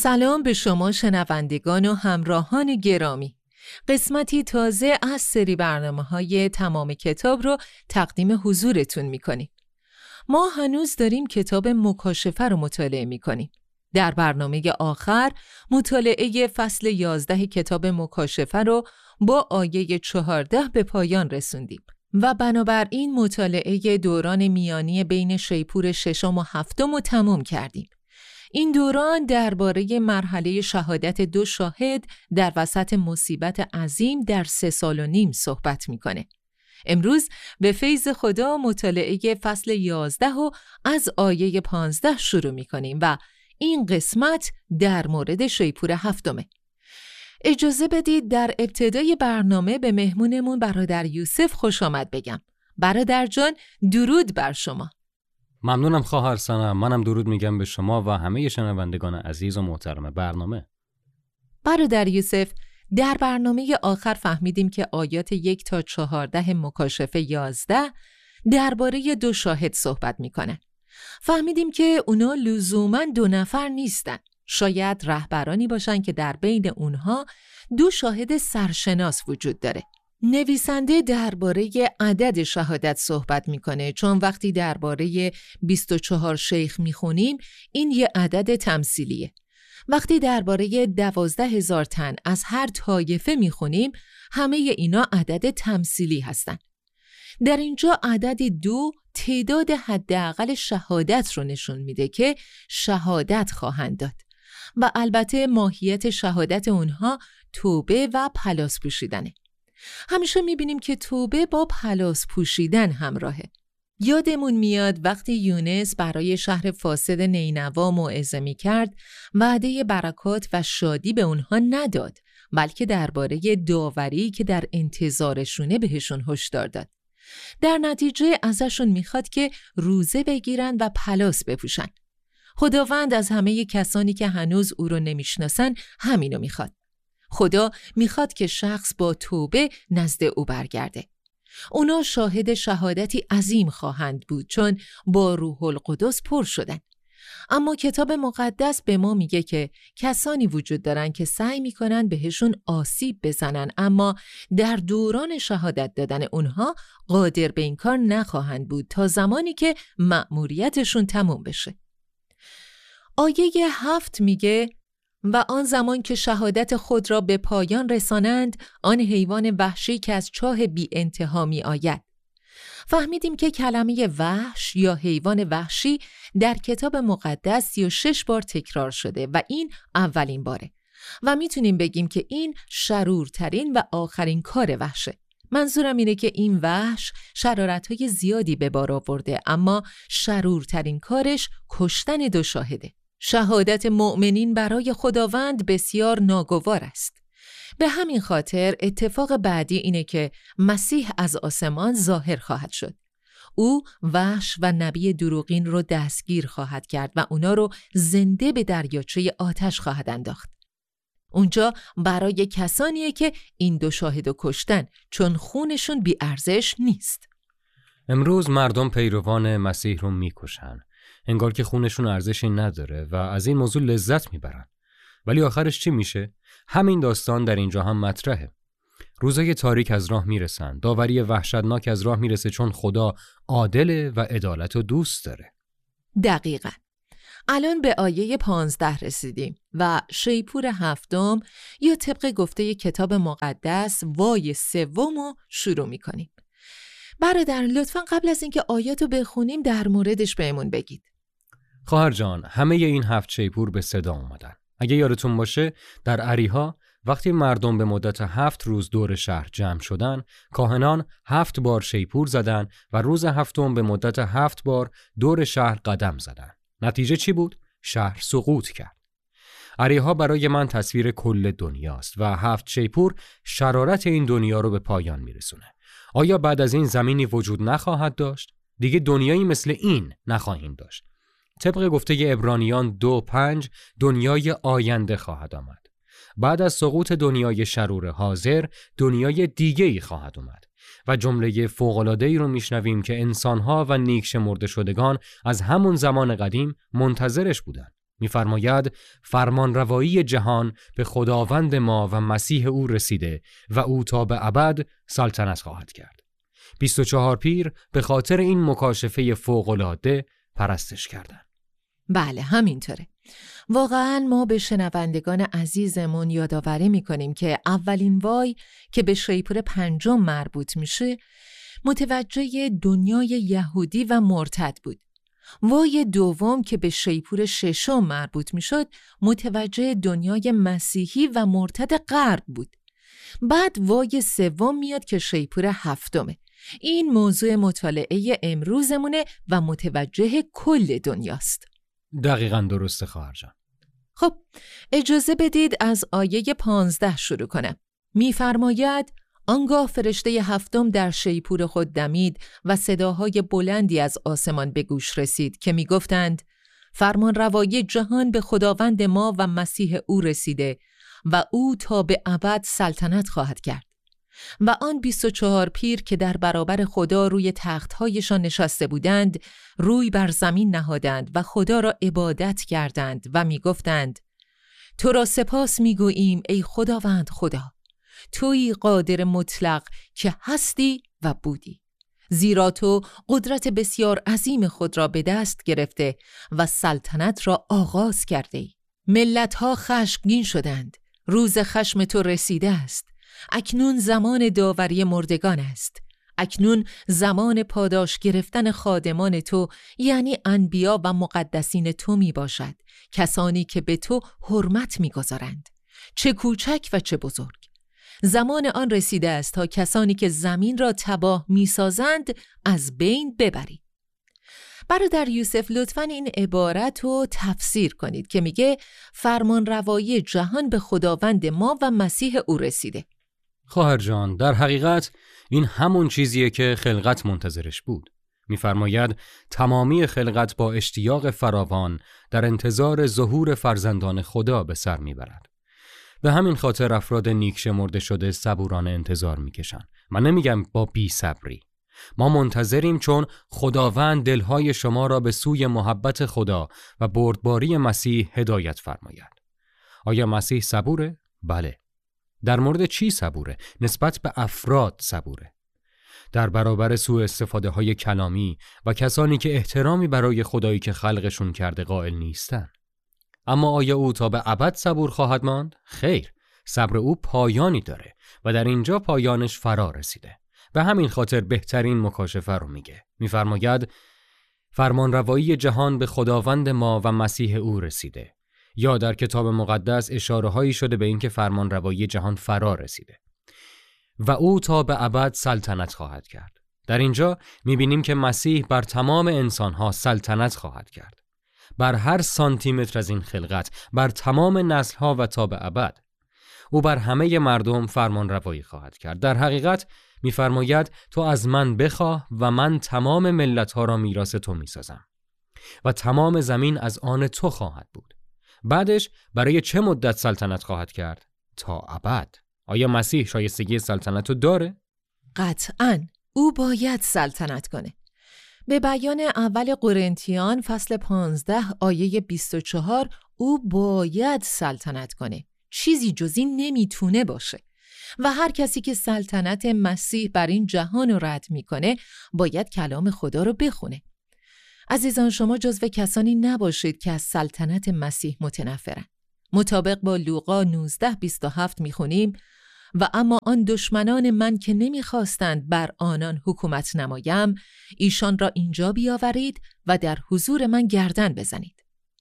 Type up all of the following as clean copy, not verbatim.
سلام به شما شنوندگان و همراهان گرامی. قسمتی تازه از سری برنامه‌های تمام کتاب رو تقدیم حضورتون می‌کنیم. ما هنوز داریم کتاب مکاشفه رو مطالعه می‌کنیم. در برنامه آخر مطالعه فصل 11 کتاب مکاشفه رو با آیه 14 به پایان رسوندیم و بنابراین مطالعه دوران میانی بین شیپور ششم و هفتم رو تموم کردیم. این دوران درباره مرحله شهادت دو شاهد در وسط مصیبت عظیم در 3 سال و نیم صحبت میکنه. امروز به فیض خدا مطالعه فصل 11 و از آیه 15 شروع میکنیم و این قسمت در مورد شیپور هفتمه. اجازه بدید در ابتدای برنامه به مهمونمون برادر یوسف خوش آمد بگم. برادر جان، درود بر شما. ممنونم خواهر سنم. منم درود میگم به شما و همه شنوندگان عزیز و محترم برنامه. برادر یوسف، در برنامه آخر فهمیدیم که آیات 1 تا 14 مکاشفه 11 درباره 2 شاهد صحبت میکنن. فهمیدیم که اونا لزوماً 2 نفر نیستن. شاید رهبرانی باشن که در بین اونها 2 شاهد سرشناس وجود داره. نویسنده درباره عدد شهادت صحبت میکنه، چون وقتی درباره 24 شیخ میخونیم این یه عدد تمثیلیه. وقتی درباره 12,000 تن از هر طایفه میخونیم همه اینا عدد تمثیلی هستن. در اینجا عدد 2 تعداد حداقل شهادت رو نشون میده که شهادت خواهند داد و البته ماهیت شهادت اونها توبه و پلاس پوشیدنه. همیشه میبینیم که توبه با پلاس پوشیدن همراهه. یادمون میاد وقتی یونس برای شهر فاسد نینوا موعظه میکرد وعده برکات و شادی به اونها نداد، بلکه درباره داوری که در انتظارشونه بهشون هشدار داد. در نتیجه ازشون میخواد که روزه بگیرن و پلاس بپوشن. خداوند از همه کسانی که هنوز او رو نمیشناسن همینو میخواد. خدا میخواد که شخص با توبه نزد او برگرده. اونا شاهد شهادتی عظیم خواهند بود چون با روح القدس پر شدن. اما کتاب مقدس به ما میگه که کسانی وجود دارن که سعی میکنن بهشون آسیب بزنن، اما در دوران شهادت دادن اونها قادر به این کار نخواهند بود تا زمانی که مأموریتشون تموم بشه. آیه 7 میگه و آن زمان که شهادت خود را به پایان رسانند، آن حیوان وحشی که از چاه بی انتها می آید. فهمیدیم که کلمه وحش یا حیوان وحشی در کتاب مقدس 36 بار تکرار شده و این اولین باره و میتونیم بگیم که این شرورترین و آخرین کار وحشه. منظورم اینه که این وحش شرارت‌های زیادی به بار آورده، اما شرورترین کارش کشتن 2 شاهده. شهادت مؤمنین برای خداوند بسیار ناگوار است. به همین خاطر اتفاق بعدی اینه که مسیح از آسمان ظاهر خواهد شد. او وحش و نبی دروغین رو دستگیر خواهد کرد و اونا رو زنده به دریاچه آتش خواهد انداخت. اونجا برای کسانیه که این 2 شاهدو کشتن، چون خونشون بی ارزش نیست. امروز مردم پیروان مسیح رو میکشن، انگار که خونشون ارزشی نداره و از این موضوع لذت میبرن. ولی آخرش چی میشه؟ همین داستان در اینجا هم مطرحه. روزای تاریک از راه میرسن، داوری وحشتناک از راه میرسه، چون خدا عادله و عدالت رو دوست داره. دقیقاً. الان به آیه 15 رسیدیم و شیپور هفتم یا طبق گفته کتاب مقدس وای 3 رو شروع میکنیم. برادر لطفاً قبل از اینکه آیاتو بخونیم در موردش بهمون بگید. خواهر جان، همه این 7 شیپور به صدا اومدن. اگه یادتون باشه در اریحا وقتی مردم به مدت 7 روز دور شهر جمع شدن، کاهنان 7 بار شیپور زدن و روز هفتم به مدت 7 بار دور شهر قدم زدن. نتیجه چی بود؟ شهر سقوط کرد. اریحا برای من تصویر کل دنیاست و 7 شیپور شرارت این دنیا رو به پایان میرسونه. آیا بعد از این زمینی وجود نخواهد داشت؟ دیگه دنیایی مثل این نخواهیم داشت. طبق گفته عبرانیان 2:5 دنیای آینده خواهد آمد. بعد از سقوط دنیای شرور حاضر دنیای دیگه‌ای خواهد اومد و جمله فوق‌العاده‌ای رو میشنویم که انسان‌ها و نیک شمرده شدگان از همون زمان قدیم منتظرش بودن. می‌فرماید فرمانروایی جهان به خداوند ما و مسیح او رسیده و او تا به ابد سلطنت خواهد کرد. 24 پیر به خاطر این مکاشفه فوق‌العاده پرستش کردند. بله همینطوره. واقعا ما به شنوندگان عزیزمون یادآوری میکنیم که اولین وای که به شیپور 5 مربوط میشه متوجه دنیای یهودی و مرتد بود. وای دوم که به شیپور 6 مربوط میشد متوجه دنیای مسیحی و مرتد غرب بود. بعد وای 3 میاد که شیپور 7. این موضوع مطالعه امروزمونه و متوجه کل دنیاست. دقیقاً درسته خواهر جان. خب اجازه بدید از آیه 15 شروع کنم. می‌فرماید آنگاه فرشته 7 در شیپور خود دمید و صداهای بلندی از آسمان به گوش رسید که می‌گفتند فرمان روایی جهان به خداوند ما و مسیح او رسیده و او تا به ابد سلطنت خواهد کرد. و آن 24 پیر که در برابر خدا روی تخت‌هایشان نشسته بودند روی بر زمین نهادند و خدا را عبادت کردند و می‌گفتند تو را سپاس می‌گوییم ای خداوند خدا، تویی قادر مطلق که هستی و بودی، زیرا تو قدرت بسیار عظیم خود را به دست گرفته و سلطنت را آغاز کرده ای. ملت‌ها خشمگین شدند، روز خشم تو رسیده است. اکنون زمان داوری مردگان است. اکنون زمان پاداش گرفتن خادمان تو یعنی انبیا و مقدسین تو می باشد، کسانی که به تو حرمت می گذارند، چه کوچک و چه بزرگ. زمان آن رسیده است تا کسانی که زمین را تباه می سازند از بین ببری. برادر یوسف لطفاً این عبارت رو تفسیر کنید که میگه فرمان روایی جهان به خداوند ما و مسیح او رسیده. خواهر جان، در حقیقت این همون چیزیه که خلقت منتظرش بود. می‌فرماید تمامی خلقت با اشتیاق فراوان در انتظار ظهور فرزندان خدا به سر میبرد. به همین خاطر افراد نیک شمرده شده صبورانه انتظار میکشن. من نمیگم با بی صبری. ما منتظریم چون خداوند دلهای شما را به سوی محبت خدا و بردباری مسیح هدایت فرماید. آیا مسیح صبوره؟ بله. در مورد چی صبوره؟ نسبت به افراد صبوره. در برابر سوء استفاده های کلامی و کسانی که احترامی برای خدایی که خلقشون کرده قائل نیستن. اما آیا او تا به ابد صبور خواهد ماند؟ خیر، صبر او پایانی داره و در اینجا پایانش فرا رسیده. به همین خاطر بهترین مکاشفه رو میگه. میفرماید فرمانروایی جهان به خداوند ما و مسیح او رسیده. یا در کتاب مقدس اشاره هایی شده به اینکه فرمانروایی جهان فرا رسیده و او تا به ابد سلطنت خواهد کرد. در اینجا میبینیم که مسیح بر تمام انسانها سلطنت خواهد کرد، بر هر سانتی متر از این خلقت، بر تمام نسلها و تا به ابد. او بر همه مردم فرمانروایی خواهد کرد. در حقیقت میفرماید تو از من بخواه و من تمام ملتها را میراث تو میسازم و تمام زمین از آن تو خواهد بود. بعدش برای چه مدت سلطنت خواهد کرد؟ تا ابد. آیا مسیح شایستگی سلطنت رو داره؟ قطعاً او باید سلطنت کنه. به بیان اول قرنتیان فصل 15 آیه 24 او باید سلطنت کنه. چیزی جز این نمیتونه باشه. و هر کسی که سلطنت مسیح بر این جهان رو رد میکنه باید کلام خدا رو بخونه. عزیزان، شما جزو کسانی نباشید که از سلطنت مسیح متنفرن. مطابق با لوقا 19:27 میخونیم و اما آن دشمنان من که نمیخواستند بر آنان حکومت نمایم، ایشان را اینجا بیاورید و در حضور من گردن بزنید.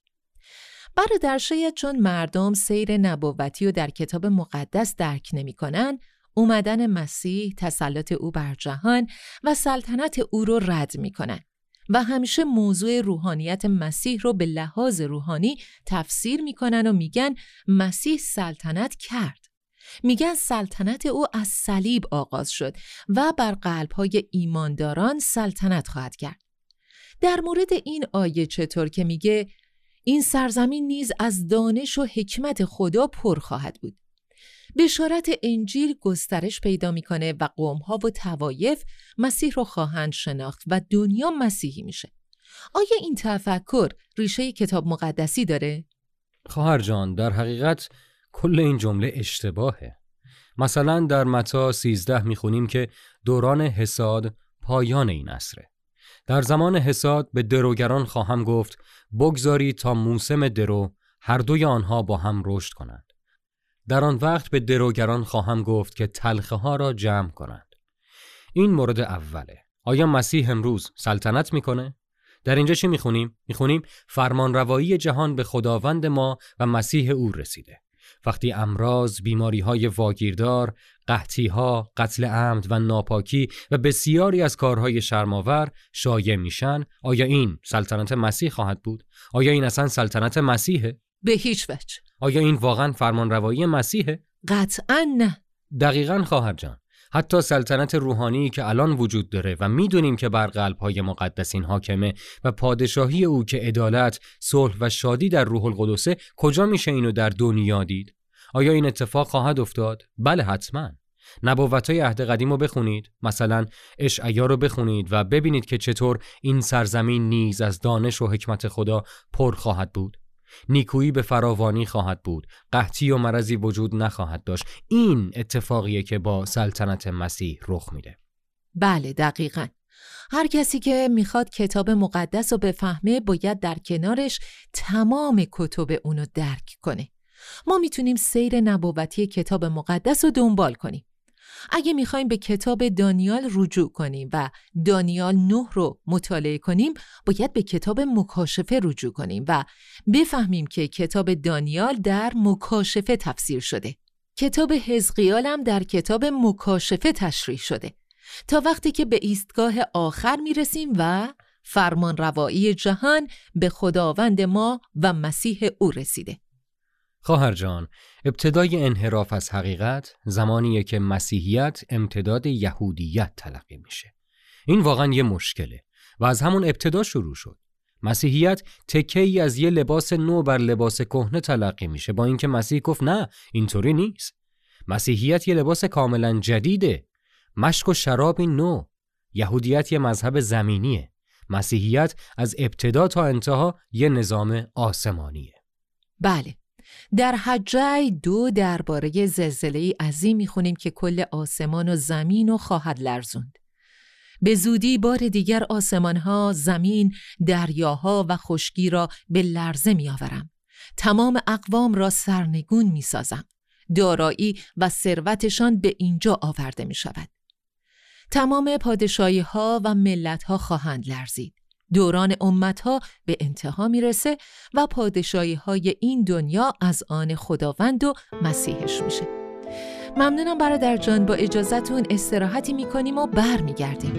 برادر شاید چون مردم سیر نبوتی و در کتاب مقدس درک نمی کنن، اومدن مسیح، تسلط او بر جهان و سلطنت او رو رد می کنن و همیشه موضوع روحانیت مسیح رو به لحاظ روحانی تفسیر می کنن و میگن مسیح سلطنت کرد. میگن سلطنت او از صلیب آغاز شد و بر قلب‌های ایمانداران سلطنت خواهد کرد. در مورد این آیه چطور که میگه این سرزمین نیز از دانش و حکمت خدا پر خواهد بود. بشارت انجیل گسترش پیدا میکنه و قوم‌ها و طوایف مسیح رو خواهند شناخت و دنیا مسیحی میشه. آیا این تفکر ریشه کتاب مقدسی داره؟ خواهر جان، در حقیقت کل این جمله اشتباهه. مثلا در متی 13 میخونیم که دوران حصاد پایان این عصره. در زمان حصاد به دروگران خواهم گفت بگذاری تا موسم درو هر دوی آنها با هم رشد کنند. در آن وقت به دروگران خواهم گفت که تلخه ها را جمع کنند. این مورد اوله. آیا مسیح امروز سلطنت میکنه؟ در اینجا چی میخونیم؟ میخونیم فرمانروایی جهان به خداوند ما و مسیح او رسیده. وقتی امراض، بیماری‌های واگیردار، قحطی‌ها، قتل عمد و ناپاکی و بسیاری از کارهای شرم‌آور شایع میشن، آیا این سلطنت مسیح خواهد بود؟ آیا این اصلا سلطنت مسیحه؟ به هیچ وجه. آیا این واقعا فرمانروایی مسیحه؟ قطعاً نه. دقیقاً خواهر جان. حتی سلطنت روحانی که الان وجود داره و میدونیم که بر قلب‌های مقدسین حاکمه و پادشاهی او که عدالت، صلح و شادی در روح القدسه، کجا میشه اینو در دنیا دید؟ آیا این اتفاق خواهد افتاد؟ بله حتماً. نبوت‌های عهد قدیم رو بخونید، مثلا اشعیا رو بخونید و ببینید که چطور این سرزمین نیز از دانش و حکمت خدا پر خواهد بود. نیکویی به فراوانی خواهد بود، قحطی و مرضی وجود نخواهد داشت. این اتفاقیه که با سلطنت مسیح رخ میده. بله دقیقاً. هر کسی که میخواد کتاب مقدس رو بفهمه باید در کنارش تمام کتب اونو درک کنه. ما میتونیم سیر نبوتی کتاب مقدس رو دنبال کنیم. اگه میخوایم به کتاب دانیال رجوع کنیم و دانیال 9 رو مطالعه کنیم، باید به کتاب مکاشفه رجوع کنیم و بفهمیم که کتاب دانیال در مکاشفه تفسیر شده. کتاب حزقیال هم در کتاب مکاشفه تشریح شده. تا وقتی که به ایستگاه آخر میرسیم و فرمانروایی جهان به خداوند ما و مسیح او رسیده. خواهر جان، ابتدای انحراف از حقیقت زمانیه که مسیحیت امتداد یهودیت تلقی میشه. این واقعا یه مشکله و از همون ابتدا شروع شد. مسیحیت تکه‌ای از یه لباس نو بر لباس کهنه تلقی میشه، با اینکه مسیح گفت نه، اینطوری نیست. مسیحیت یه لباس کاملا جدیده، مشک و شرابی نو. یهودیت یه مذهب زمینیه. مسیحیت از ابتدا تا انتها یه نظام آسمانیه. بله. در حجه 2 درباره زلزله عظیم میخونیم که کل آسمان و زمین رو خواهد لرزوند. به زودی بار دیگر آسمانها، زمین، دریاها و خشکی را به لرزه میآورم. تمام اقوام را سرنگون میسازم. دارایی و ثروتشان به اینجا آورده میشود. تمام پادشاهی‌ها و ملت‌ها خواهند لرزید. دوران امتها به انتها میرسه و پادشاهی‌های این دنیا از آن خداوند و مسیحش میشه. ممنونم برادر جان، با اجازهتون استراحتی میکنیم و برمیگردیم.